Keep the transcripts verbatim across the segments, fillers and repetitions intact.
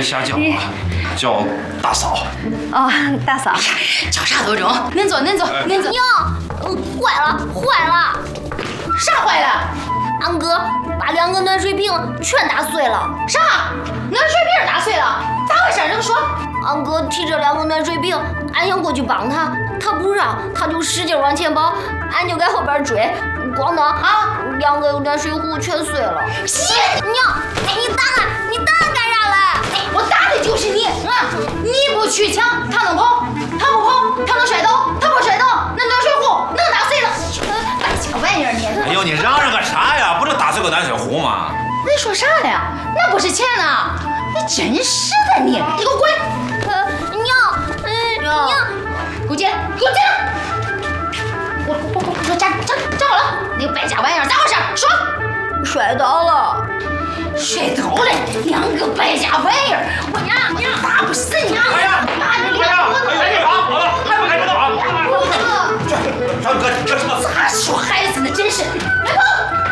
瞎叫啊，叫大嫂。 哦，大嫂， 叫啥都中。您坐，您坐，您坐。 娘，坏了，坏了！ 啥坏了？ 俺哥把两个暖水瓶全打碎了。 啥？暖水瓶打碎了？咋回事？能说？ 俺哥提着两个暖水瓶，俺想过去帮他，他不让，他就使劲往前跑，俺就在后边追，咣当啊，两个暖水壶全碎了。 行， 娘，哎，你打俺，你打俺干啥嘞？ 哎，我打的就是你啊！你不去抢，他能跑？他不跑，他能摔倒？他不摔倒，那暖水壶能打碎了？败家玩意儿你！ 哎呦，你嚷嚷个啥呀？不能打碎个暖水壶吗？ 你说啥呢？那不是钱呐！你真是的你！你给我滚！ 呃，娘，嗯，娘， 给我进来，给我进来！我我我我站站站好了！那个败家玩意儿咋回事？说！ 摔倒了， 摔倒了！两个败家玩意儿！我娘娘打不死你啊！ 哎呀！ 妈的， 哎呀！哎呀！好，好了，还不赶紧跑！张哥，这什么？ 咋说孩子呢？真是！来跑！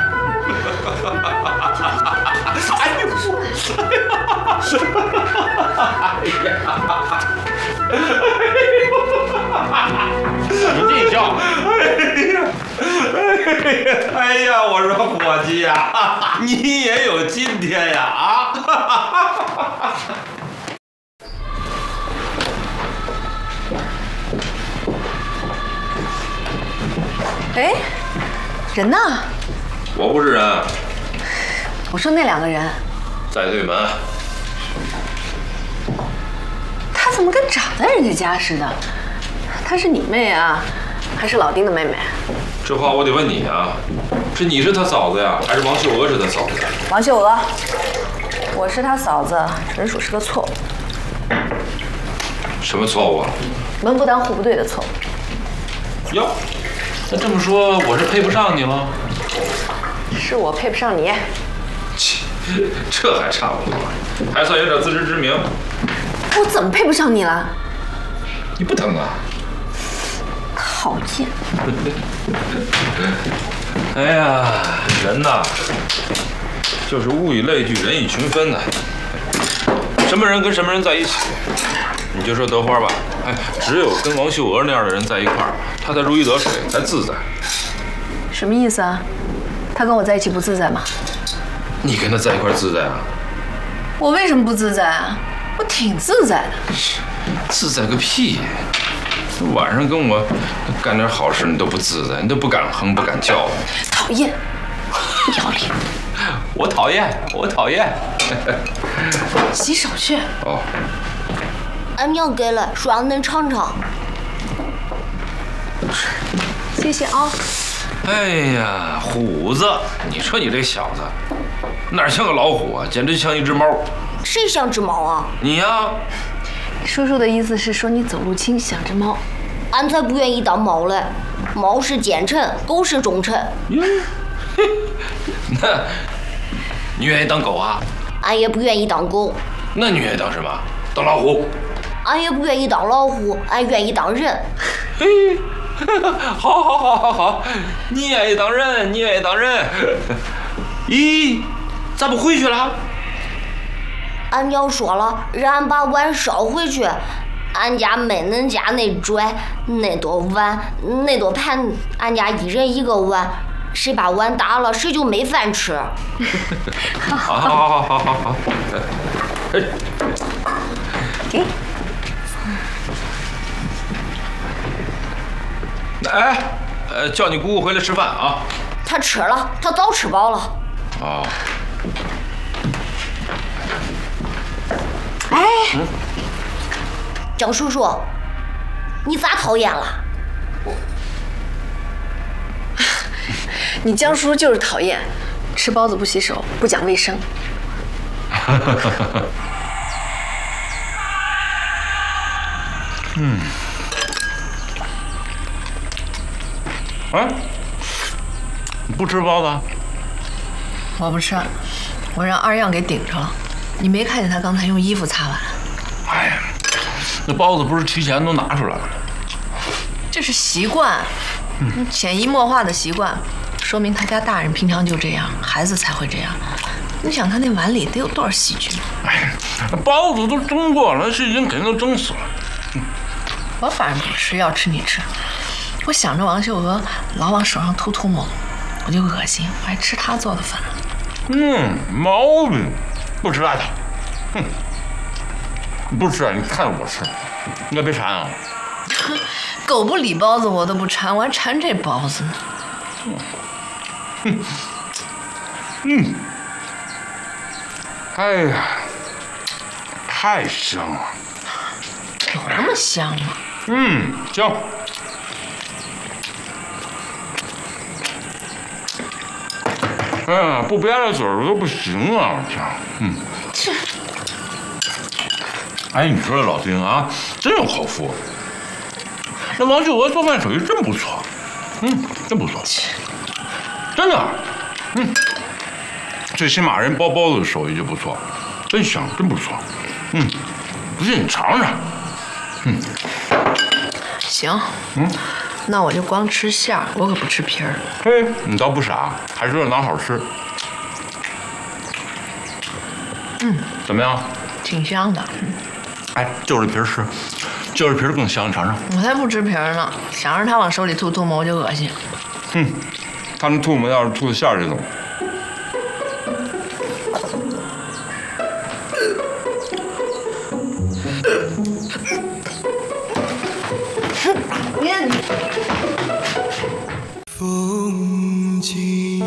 哎呦！你这叫！哎呀！我说伙计呀，你也有今天呀啊！ 哎，人呢？ 我不是人， 我说那两个人， 在对门。 她怎么跟长在人家家似的？她是你妹啊，还是老丁的妹妹？ 这话我得问你啊，是你是他嫂子呀，还是王秀娥是他嫂子呀？ 王秀娥，我是她嫂子，纯属是个错误。 什么错误啊？ 门不当户不对的错误。 哟，那这么说我是配不上你了？ 是我配不上你。 切，这还差不多，还算有点自知之明。 我怎么配不上你了？ 你不疼啊？ 讨厌！ 哎呀，人呐，就是物以类聚，人以群分呐。什么人跟什么人在一起？你就说德花吧，哎，只有跟王秀娥那样的人在一块儿，她才如鱼得水，才自在。 什么意思啊？他跟我在一起不自在吗？ 你跟他在一块儿自在啊？ 我为什么不自在啊？我挺自在的。 自在个屁！晚上跟我干点好事，你都不自在，你都不敢哼，不敢叫。 讨厌，不要脸！ 我讨厌，我讨厌。 洗手去。 哦。 俺娘给了，说俺能尝尝。 谢谢啊。 哎呀，虎子，你说你这小子，哪像个老虎啊，简直像一只猫。 谁像只猫啊？ 你呀。 叔叔的意思是说你走路轻，像只猫。 俺才不愿意当猫嘞，猫是奸臣，狗是忠臣。 那，你愿意当狗啊？ 俺也不愿意当狗。 那你愿意当什么？当老虎？ 俺也不愿意当老虎，俺愿意当人。 嘿，好，好，好，好，好，你愿意当人，你愿意当人。咦，咋不回去了？ 俺娘说了，让俺把碗烧回去。俺家没恁家那拽，那多碗，那多盘，俺家一人一个碗，谁把碗打了，谁就没饭吃。 好，好，好，好，好，好。 给。 哎，呃，叫你姑姑回来吃饭啊。 她吃了，她早吃饱了。 哦。 哎， 嗯， 江叔叔，你咋讨厌了？ 你江叔就是讨厌，吃包子不洗手，不讲卫生。 嗯。哎，你不吃包子？ 我不吃，我让二样给顶着了。你没看见他刚才用衣服擦碗？ 哎呀，那包子不是提前都拿出来了？ 这是习惯，嗯，潜移默化的习惯，说明他家大人平常就这样，孩子才会这样。 你想看那碗里得有多少细菌？ 哎，包子都蒸过了，细菌肯定都蒸死了。嗯、 我反正不吃，要吃你吃。我想着王秀娥老往手上涂涂抹，我就恶心，我还吃她做的饭。 嗯，毛病，不吃辣的。哼，不吃啊？你看我吃，你可别馋啊。 狗不理包子我都不馋，我还馋这包子呢。 嗯，嗯，哎呀，太香了。 有那么香吗？ 嗯，香。哎呀，不吧嗒嘴儿都不行啊！我天，嗯， 这， 哎，你说这老丁啊，真有口福。那王秀娥做饭手艺真不错，嗯，真不错，真的，嗯，最起码人包包子的手艺就不错，真香，真不错，嗯，不信你尝尝，嗯， 行，嗯。那我就光吃馅儿，我可不吃皮儿。 嘿，你倒不傻，还知道哪好吃。 嗯， 怎么样？ 挺香的。 嗯、哎，就着皮儿吃，就着皮儿更香，你尝尝。 我才不吃皮儿呢，想让他往手里吐吐沫，我就恶心。 哼，他那吐沫要是吐到馅儿里头。 风景。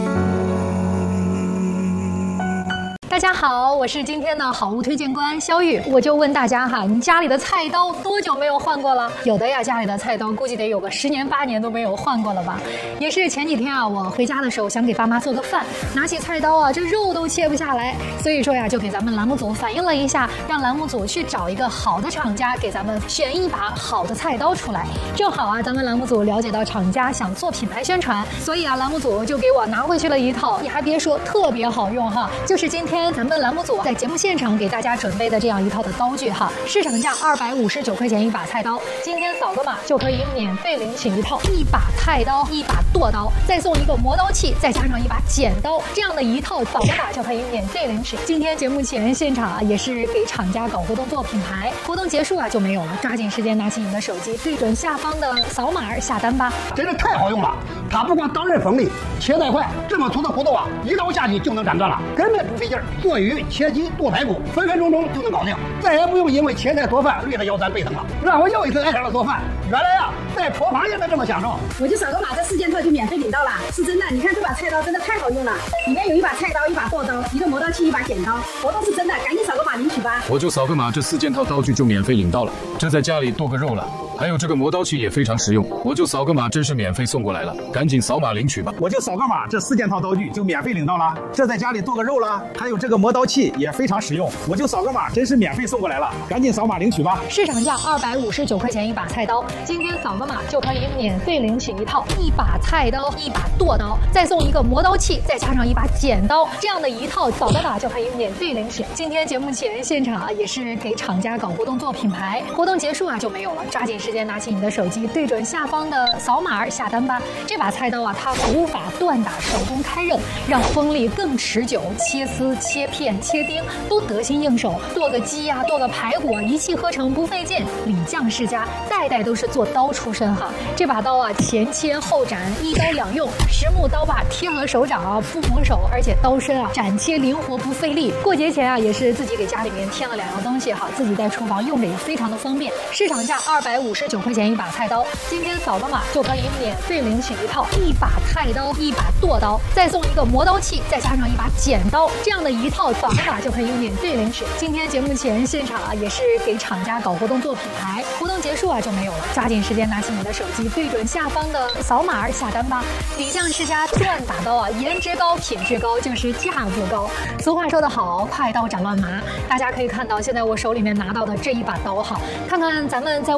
大家好，我是今天的好物推荐官肖玉。我就问大家哈，你家里的菜刀多久没有换过了？有的呀，家里的菜刀估计得有个十年八年都没有换过了吧。也是前几天啊，我回家的时候想给爸妈做个饭，拿起菜刀啊，这肉都切不下来，所以说呀，就给咱们栏目组反映了一下，让栏目组去找一个好的厂家给咱们选一把好的菜刀出来。正好啊，咱们栏目组了解到厂家想做品牌宣传，所以啊，栏目组就给我拿回去了一套，你还别说，特别好用哈，就是今天咱们栏目组在节目现场给大家准备的这样一套的刀具哈，市场价二百五十九块钱一把菜刀，今天扫个码就可以免费领取一套一把菜刀、一把剁刀，再送一个磨刀器，再加上一把剪刀，这样的一套扫个码就可以免费领取。今天节目前现场啊，也是给厂家搞活动做品牌，活动结束啊就没有了，抓紧时间拿起你的手机，对准下方的扫码下单吧。 真的太好用了，它不光刀刃锋利，切带快，这么粗的骨头啊，一刀下去就能斩断了，根本不费劲儿。做鱼、切鸡、剁排骨，分分钟钟就能搞定，再也不用因为切菜做饭累得腰酸背疼了，让我又一次爱上了做饭。原来啊，在厨房也能这么享受。 我就扫个码，这四件套就免费领到了，是真的。你看这把菜刀真的太好用了，里面有一把菜刀、一把剁刀、一个磨刀器、一把剪刀，活动是真的，赶紧扫个码领取吧。 我就扫个码，这四件套刀具就免费领到了，这在家里剁个肉了。还有这个磨刀器也非常实用，我就扫个码，真是免费送过来了，赶紧扫码领取吧。 我就扫个码，这四件套刀具就免费领到了，这在家里剁个肉了。还有这个磨刀器也非常实用，我就扫个码，真是免费送过来了，赶紧扫码领取吧。 市场价二百五十九块钱一把菜刀，今天扫个码就可以免费领取一套一把菜刀、一把剁刀，再送一个磨刀器，再加上一把剪刀，这样的一套扫个码就可以免费领取。今天节目前现场啊，也是给厂家搞活动做品牌，活动结束啊就没有了，抓紧时间拿起你的手机，对准下方的扫码下单吧。这把菜刀啊，它古法锻打，手工开刃，让锋利更持久，切丝、切片、切丁都得心应手。剁个鸡呀、啊，剁个排骨啊，一气呵成，不费劲。李将世家代代都是做刀出身哈。这把刀啊，前切后斩，一刀两用，实木刀把贴合手掌啊，不磨手，而且刀身啊斩切灵活，不费力。过节前啊，也是自己给家里面添了两样东西哈，自己在厨房用着也非常的方便。市场价二百五十九块钱一把菜刀，今天扫个码就可以免费领取一套一把菜刀、一把剁刀，再送一个磨刀器，再加上一把剪刀，这样的一套扫个码就可以免费领取。今天节目前现场啊，也是给厂家搞活动做品牌，活动结束啊就没有了，抓紧时间拿起你的手机，对准下方的扫码下单吧。李将世家锻打刀啊，颜值高、品质高，就是价格高。俗话说得好，快刀斩乱麻。大家可以看到，现在我手里面拿到的这一把刀哈，看看咱们在外面路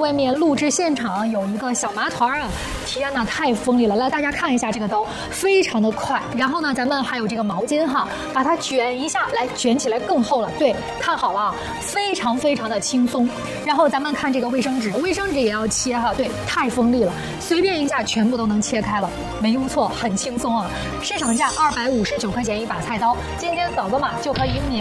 录制现场有一个小麻团啊，天哪，太锋利了！来，大家看一下这个刀，非常的快。然后呢，咱们还有这个毛巾哈，把它卷一下，来卷起来更厚了。对，看好了啊，非常非常的轻松。然后咱们看这个卫生纸，卫生纸也要切哈，对，太锋利了，随便一下全部都能切开了，没用错，很轻松啊。市场价二百五十九块钱一把菜刀，今天扫个码就可以免。